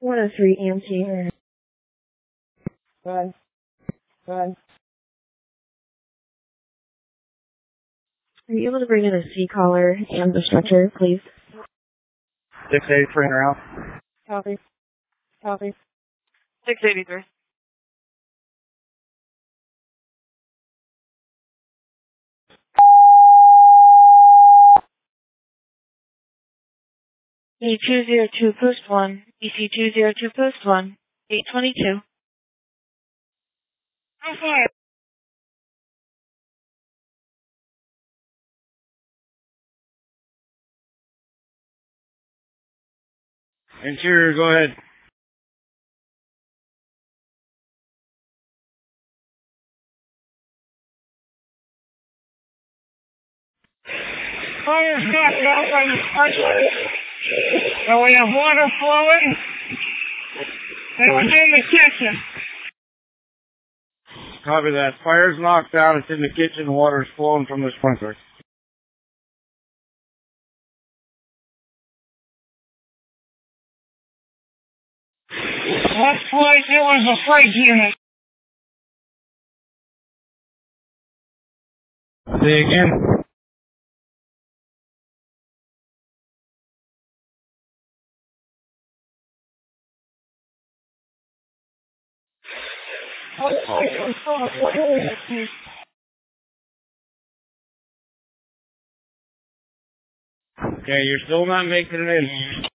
103 EMT. Run. Run. Are you able to bring in a C-collar and the stretcher, please? 683 out. Copy. Copy. 683. E202 post 1. EC202 post 1. 822. Okay. Interior, go ahead. Fire's got out by the pipeline. And we have water flowing. It's in the kitchen. Copy that. Fire's knocked out. It's in the kitchen. Water's flowing from the sprinklers. Last place it was a freight unit. Say again. Okay, you're still not making it in.